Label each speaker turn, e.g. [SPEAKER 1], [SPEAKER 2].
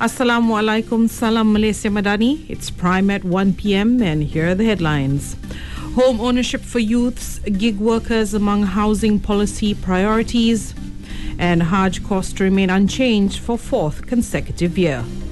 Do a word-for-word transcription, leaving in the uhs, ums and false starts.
[SPEAKER 1] Assalamu alaikum, salam Malaysia Madani. It's prime at one p.m. and here are the headlines. Home ownership for youths, gig workers among housing policy priorities, and Hajj costs remain unchanged for fourth consecutive year.